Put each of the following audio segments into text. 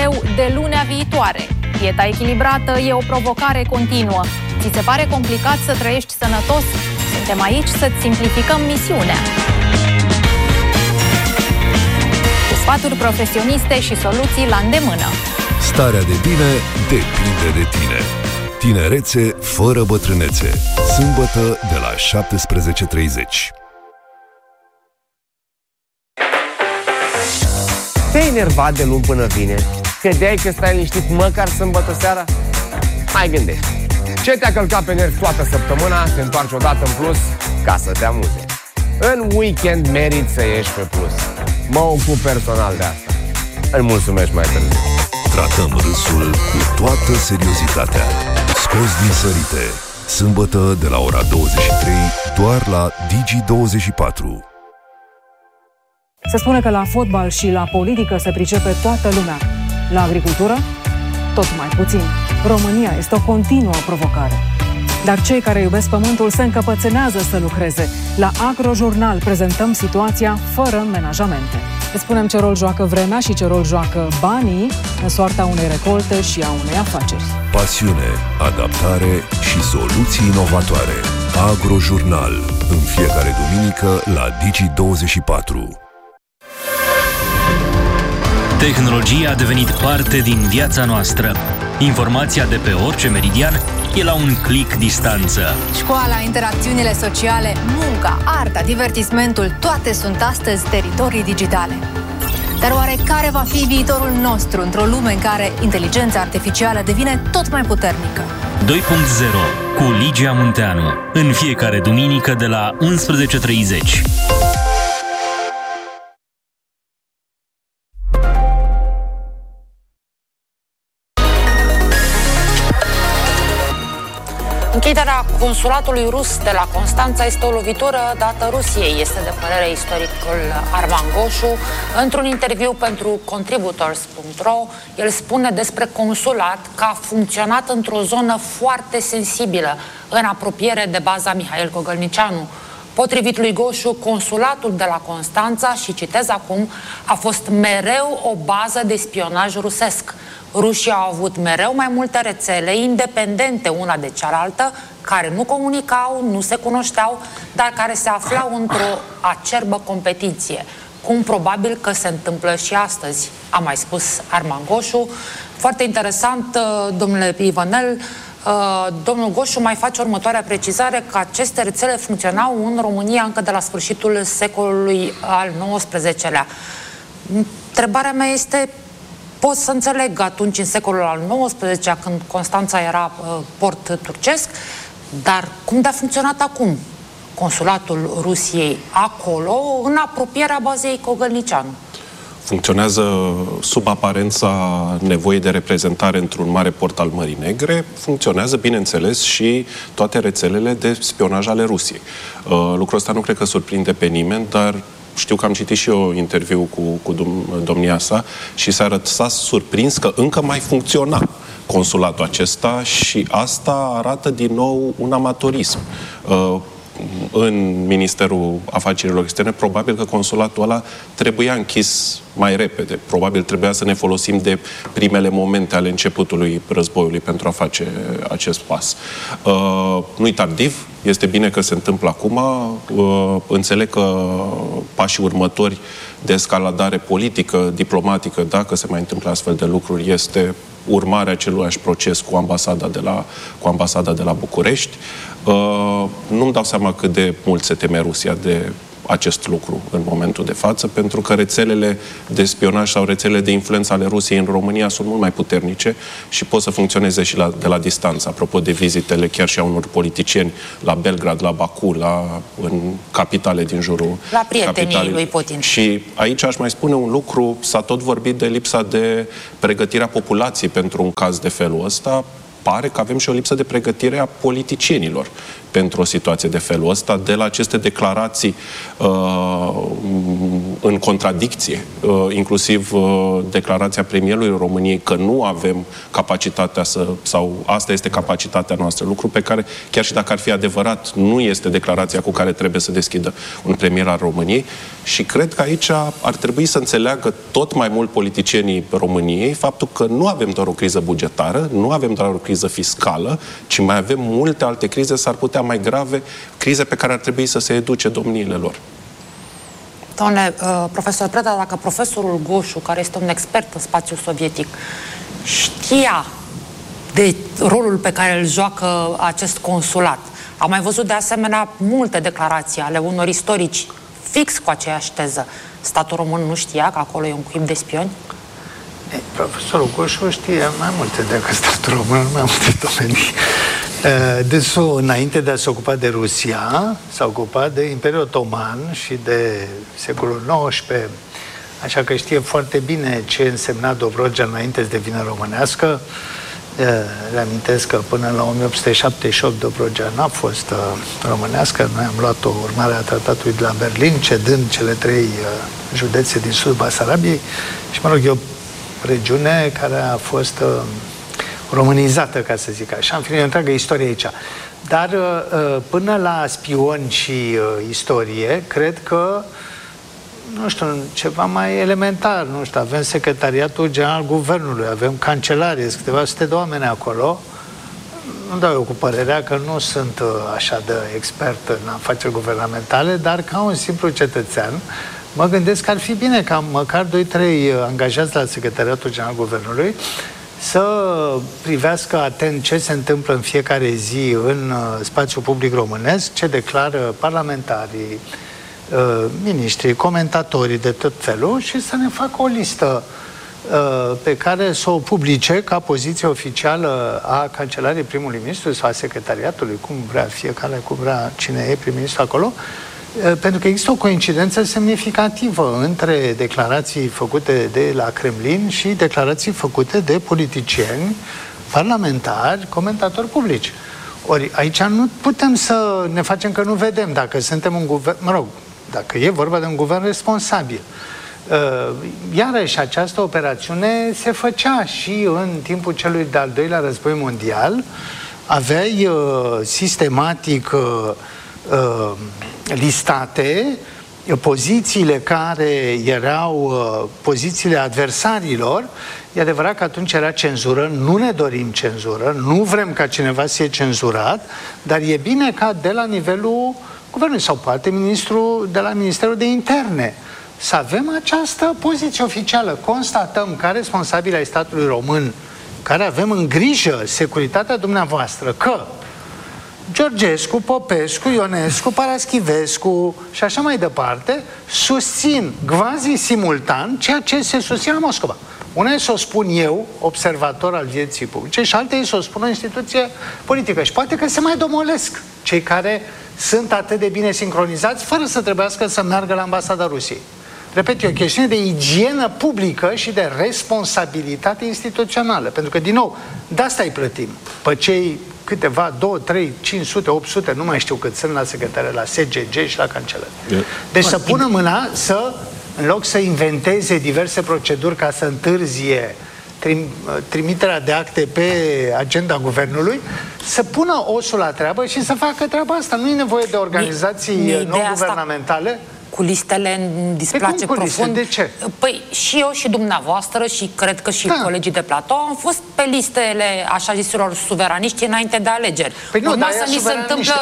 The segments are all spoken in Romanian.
greu de lunea viitoare. Dieta echilibrată e o provocare continuă. Ți se pare complicat să trăiești sănătos? Suntem aici să-ți simplificăm misiunea. Cu sfaturi profesioniste și soluții la îndemână. Starea de bine depinde de tine. Tinerețe fără bătrânețe. Sâmbătă de la 17:30. Te-ai enervat de luni până vineri? Credeai că stai liniștit măcar sâmbătă seara? Mai gândește. Ce te-a călcat pe nervi toată săptămâna, se întoarce odată în plus ca să te amuze. În weekend meriți să ieși pe plus. Mă ocup personal de asta. Îmi mulțumesc mai târziu. Tratăm râsul cu toată seriozitatea. Scos din sărite. Sâmbătă de la ora 23, doar la Digi24. Se spune că la fotbal și la politică se pricepe toată lumea. La agricultură, tot mai puțin. România este o continuă provocare. Dar cei care iubesc pământul se încăpățânează să lucreze. La Agrojurnal prezentăm situația fără menajamente. Îți spunem ce rol joacă vremea și ce rol joacă banii în soarta unei recolte și a unei afaceri. Pasiune, adaptare și soluții inovatoare. Agrojurnal. În fiecare duminică la Digi24. Tehnologia a devenit parte din viața noastră. Informația de pe orice meridian e la un click distanță. Școala, interacțiunile sociale, munca, arta, divertismentul, toate sunt astăzi teritorii digitale. Dar oare care va fi viitorul nostru într-o lume în care inteligența artificială devine tot mai puternică? 2.0 cu Ligia Munteanu. În fiecare duminică de la 11:30. Închiderea consulatului rus de la Constanța este o lovitură dată Rusiei, este de părere istoricul Arman Goșu. Într-un interviu pentru Contributors.ro, el spune despre consulat că a funcționat într-o zonă foarte sensibilă, în apropiere de baza Mihail Gogălnicianu. Potrivit lui Goșu, consulatul de la Constanța, și citez acum, a fost mereu o bază de spionaj rusesc. Rușii au avut mereu mai multe rețele independente una de cealaltă, care nu comunicau, nu se cunoșteau, dar care se aflau într-o acerbă competiție. Cum probabil că se întâmplă și astăzi, a mai spus Arman Goșu. Foarte interesant, domnule Ivănel, domnul Goșu mai face următoarea precizare, că aceste rețele funcționau în România încă de la sfârșitul secolului al XIX-lea. Întrebarea mea este, pot să înțeleg atunci, în secolul al XIX-lea, când Constanța era port turcesc, dar cum de-a funcționat acum consulatul Rusiei acolo, în apropierea bazei Gogălnicianu? Funcționează sub aparența nevoii de reprezentare într-un mare port al Mării Negre, funcționează, bineînțeles, și toate rețelele de spionaj ale Rusiei. Lucrul ăsta nu cred că surprinde pe nimeni, dar știu că am citit și eu interviu cu domnia sa și s-a surprins că încă mai funcționa consulatul acesta și asta arată din nou un amatorism. În Ministerul Afacerilor Externe, probabil că consulatul ăla trebuia închis mai repede. Probabil trebuia să ne folosim de primele momente ale începutului războiului pentru a face acest pas. Nu-i tardiv, este bine că se întâmplă acum. Înțeleg că pașii următori de escaladare politică, diplomatică, dacă se mai întâmplă astfel de lucruri, este urmarea aceluiași proces cu ambasada de la București. Nu-mi dau seama cât de mult se teme Rusia de acest lucru în momentul de față, pentru că rețelele de spionaj sau rețelele de influență ale Rusiei în România sunt mult mai puternice și pot să funcționeze și de la distanță. Apropo de vizitele chiar și a unor politicieni la Belgrad, la Baku, în capitale din jurul la prietenii lui Putin. Și aici aș mai spune un lucru, s-a tot vorbit de lipsa de pregătire a populației pentru un caz de felul ăsta. Pare că avem și o lipsă de pregătire a politicienilor pentru o situație de felul ăsta, de la aceste declarații în contradicție, inclusiv declarația premierului României că nu avem capacitatea sau asta este capacitatea noastră, lucru pe care, chiar și dacă ar fi adevărat, nu este declarația cu care trebuie să deschidă un premier al României și cred că aici ar trebui să înțeleagă tot mai mult politicienii României faptul că nu avem doar o criză bugetară, nu avem doar o criză fiscală, ci mai avem multe alte crize, s-ar putea mai grave, crize pe care ar trebui să se educe domniile lor. Doamne, profesor Preda, dacă profesorul Goșu, care este un expert în spațiul sovietic, știa de rolul pe care îl joacă acest consulat, am mai văzut de asemenea multe declarații ale unor istorici fix cu aceeași teză. Statul român nu știa că acolo e un cuib de spioni? Profesorul Goșu știe mai multe decât statul român, mai multe domenii. Dânsul, înainte de a se ocupa de Rusia, s-a ocupat de Imperiul Otoman și de secolul XIX, așa că știe foarte bine ce însemna Dobrogea înainte să devină românească. Reamintesc că până la 1878 Dobrogea n-a fost românească. Noi am luat-o urmare a tratatului de la Berlin, cedând cele 3 județe din sud Basarabiei și, mă rog, e o regiune care a fost românizată, ca să zic așa. În fine, e o întreagă istorie aici. Dar până la spioni și istorie, cred că, nu știu, ceva mai elementar, nu știu, avem Secretariatul General Guvernului, avem cancelarie, câteva sute de oameni acolo. Nu dau eu cu părerea că nu sunt așa de expert în afaceri guvernamentale, dar ca un simplu cetățean, mă gândesc că ar fi bine ca măcar 2-3 angajați la Secretariatul General Guvernului să privească atent ce se întâmplă în fiecare zi în spațiul public românesc, ce declară parlamentarii, miniștrii, comentatorii de tot felul și să ne facă o listă pe care să o publice ca poziție oficială a Cancelariei Primului Ministru sau a Secretariatului, cum vrea fiecare, cum vrea cine e prim-ministru acolo, pentru că există o coincidență semnificativă între declarații făcute de la Kremlin și declarații făcute de politicieni, parlamentari, comentatori publici. Ori aici nu putem să ne facem că nu vedem dacă suntem un guvern, mă rog, dacă e vorba de un guvern responsabil. Iarăși, această operațiune se făcea și în timpul celui de-al doilea război mondial. Aveai sistematic listate pozițiile care erau pozițiile adversarilor. E adevărat că atunci era cenzură, nu ne dorim cenzură, nu vrem ca cineva să fie cenzurat, dar e bine ca de la nivelul guvernului sau poate ministrul de la Ministerul de Interne să avem această poziție oficială. Constatăm ca responsabili ai statului român, care avem în grijă securitatea dumneavoastră, că Georgescu, Popescu, Ionescu, Paraschivescu și așa mai departe susțin quasi simultan ceea ce se susține la Moscova. Una e să o spun eu, observator al vieții publice, și alta e să o spun o instituție politică. Și poate că se mai domolesc cei care sunt atât de bine sincronizați fără să trebuiască să meargă la ambasada Rusiei. Repet, e o chestiune de igienă publică și de responsabilitate instituțională. Pentru că, din nou, de asta îi plătim. Pe cei câteva, 2, 3, 500, 800, nu mai știu cât sunt la secretare, la SGG și la cancelare. Deci să pună mâna să, în loc să inventeze diverse proceduri ca să întârzie trimiterea de acte pe agenda guvernului, să pună osul la treabă și să facă treaba asta. Nu e nevoie de organizații non-guvernamentale. Cu listele îmi displace profund. De ce? Păi și eu și dumneavoastră și cred că și colegii de platou am fost pe listele așa zisilor suveraniști înainte de alegeri. Păi nu, urma să ni se întâmplă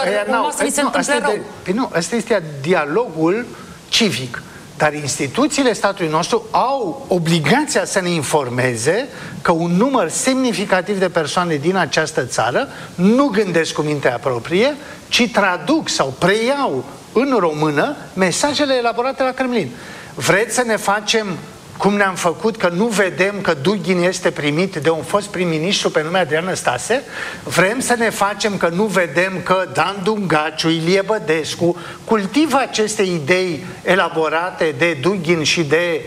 rău. Păi nu, ăsta este dialogul civic. Dar instituțiile statului nostru au obligația să ne informeze că un număr semnificativ de persoane din această țară nu gândesc cu mintea proprie, ci traduc sau preiau în română mesajele elaborate la Kremlin. Vreți să ne facem cum ne-am făcut, că nu vedem că Dughin este primit de un fost prim-ministru pe nume Adrian Năstase? Vrem să ne facem că nu vedem că Dan Dungaciu, Ilie Bădescu cultivă aceste idei elaborate de Dughin și de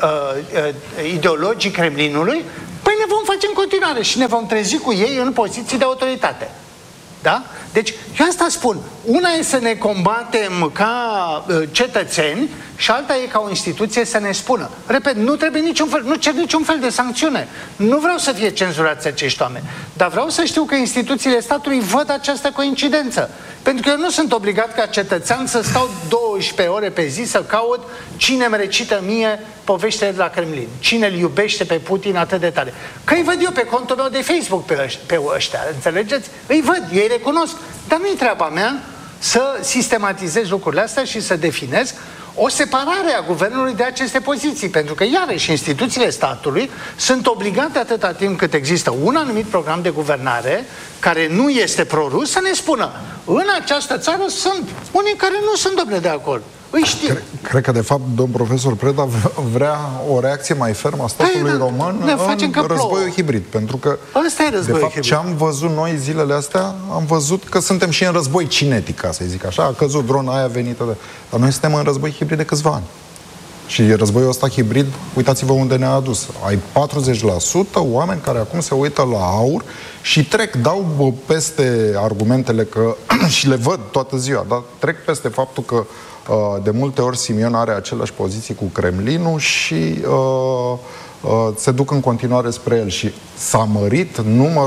ideologii Kremlinului? Păi ne vom face în continuare și ne vom trezi cu ei în poziții de autoritate. Da? Deci, eu asta spun. Una e să ne combatem ca cetățeni și alta e ca o instituție să ne spună. Repet, nu trebuie nu cer niciun fel de sancțiune. Nu vreau să fie cenzurați acești oameni, dar vreau să știu că instituțiile statului văd această coincidență. Pentru că eu nu sunt obligat ca cetățean să stau 12 ore pe zi să caut cine îmi recită mie poveștile de la Kremlin, cine îl iubește pe Putin atât de tare. Că îi văd eu pe contul meu de Facebook pe ăștia, înțelegeți? Îi văd, eu îi recunosc, dar nu-i treaba mea să sistematizez lucrurile astea și să definez o separare a guvernului de aceste poziții, pentru că, iarăși, instituțiile statului sunt obligate atâta timp cât există un anumit program de guvernare care nu este prorus să ne spună, în această țară sunt unii care nu sunt, domnule, de acord. Îi știu. Cred că, de fapt, domn profesor Preda vrea o reacție mai fermă a statului român în războiul hibrid. Pentru că, de fapt, ce am văzut noi zilele astea, am văzut că suntem și în război cinetic, ca să zic așa. A căzut drona aia venită de... Dar noi suntem în război hibrid de câțiva ani. Și războiul ăsta hibrid, uitați-vă unde ne-a adus. Ai 40% oameni care acum se uită la AUR și dau peste argumentele că, și le văd toată ziua, dar trec peste faptul că de multe ori Simion are aceleași poziții cu Kremlinul și se duc în continuare spre el. Și s-a mărit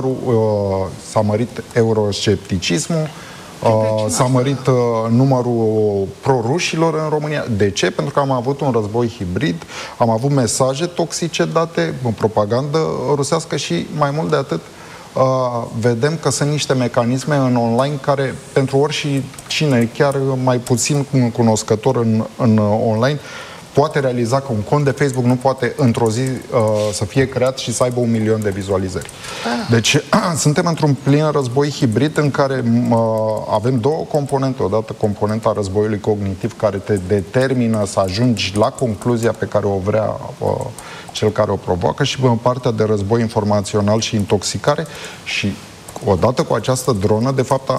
s-a mărit euroscepticismul, s-a mărit numărul prorușilor în România. De ce? Pentru că am avut un război hibrid, am avut mesaje toxice date în propagandă rusească și, mai mult de atât, vedem că sunt niște mecanisme în online care, pentru oricine, chiar mai puțin cunoscător în online, poate realiza că un cont de Facebook nu poate într-o zi să fie creat și să aibă 1 milion de vizualizări. Deci suntem într-un plin război hibrid în care avem două componente. Odată componenta războiului cognitiv care te determină să ajungi la concluzia pe care o vrea cel care o provoacă, și partea de război informațional și intoxicare. Și odată cu această dronă, de fapt,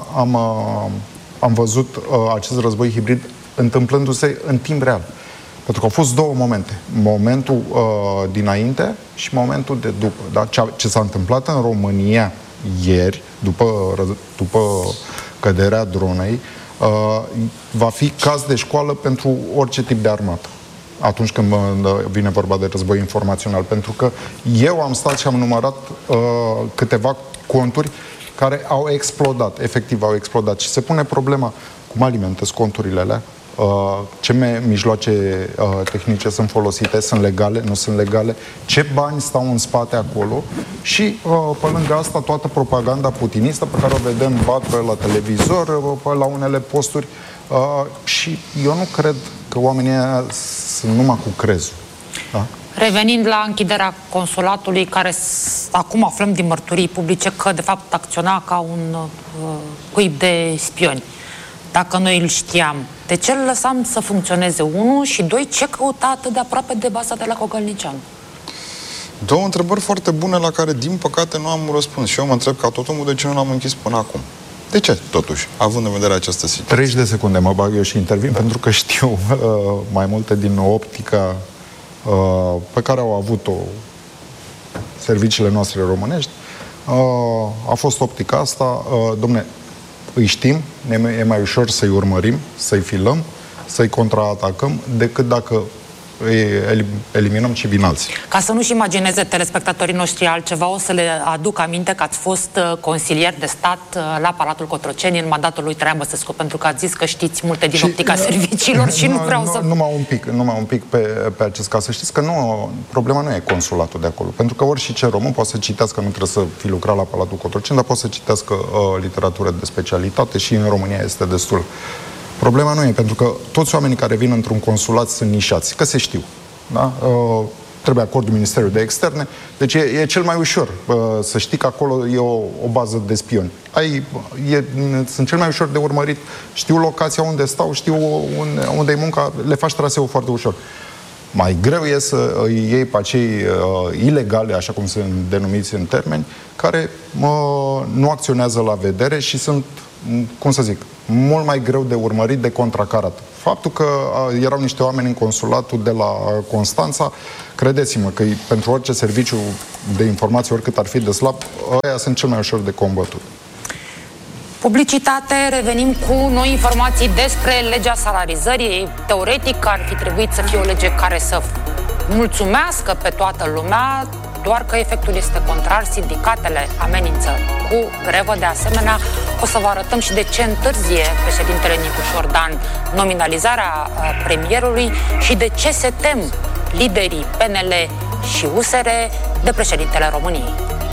am văzut acest război hibrid întâmplându-se în timp real. Pentru că au fost două momente. Momentul dinainte și momentul de după. Da? Ce s-a întâmplat în România ieri, după căderea dronei, va fi caz de școală pentru orice tip de armată. Atunci când vine vorba de război informațional. Pentru că eu am stat și am numărat câteva conturi care au explodat. Efectiv au explodat. Și se pune problema cum alimentez conturile alea, ce mijloace tehnice sunt folosite, sunt legale, nu sunt legale, ce bani stau în spate acolo și, pe lângă asta, toată propaganda putinistă pe care o vedem la televizor, la unele posturi. Și eu nu cred că oamenii ăia sunt numai cu crezul. Da? Revenind la închiderea consulatului, care acum aflăm din mărturii publice că, de fapt, acționa ca un cuib de spioni. Dacă noi îl știam, de ce îl lăsam să funcționeze, unu, și doi, ce căuta atât de aproape de baza de la Cogălnicianu? Două întrebări foarte bune la care, din păcate, nu am răspuns. Și eu mă întreb ca tot omul de ce nu l-am închis până acum. De ce, totuși, având în vedere această situație? 30 de secunde mă bag eu și intervin, pentru că știu mai multe din optica pe care au avut-o serviciile noastre românești. A fost optica asta, dom'le, îi știm, e mai ușor să-i urmărim, să-i filăm, să-i contraatacăm, decât dacă îi eliminăm și vin alții. Ca să nu-și imagineze telespectatorii noștri altceva, o să le aduc aminte că ați fost consilier de stat la Palatul Cotroceni în mandatul lui Traian Băsescu, pentru că ați zis că știți multe din optica serviciilor și nu vreau să... Numai un pic pe acest caz. Să știți că problema nu e consulatul de acolo, pentru că orice român poate să citească, nu trebuie să fi lucrat la Palatul Cotroceni, dar poate să citească literatură de specialitate și în România este destul. Problema nu e, pentru că toți oamenii care vin într-un consulat sunt nișați, că se știu. Da? Trebuie acordul Ministerului de Externe, deci e cel mai ușor să știi că acolo e o bază de spioni. Sunt cel mai ușor de urmărit, știu locația unde stau, știu unde e munca, le faci traseul foarte ușor. Mai greu e să îi iei pe acei ilegale, așa cum sunt denumiți în termeni, care nu acționează la vedere și sunt, cum să zic, mult mai greu de urmărit, de contracarat. Faptul că erau niște oameni în consulatul de la Constanța, credeți-mă că pentru orice serviciu de informație, oricât ar fi de slab, ăia sunt cel mai ușor de combătut. Publicitate, revenim cu noi informații despre legea salarizării. Teoretic ar fi trebuit să fie o lege care să mulțumească pe toată lumea, doar că efectul este contrar. Sindicatele amenință cu grevă. De asemenea, o să vă arătăm și de ce întârzie președintele Nicu Șordan nominalizarea premierului și de ce se tem liderii PNL și USR de președintele României.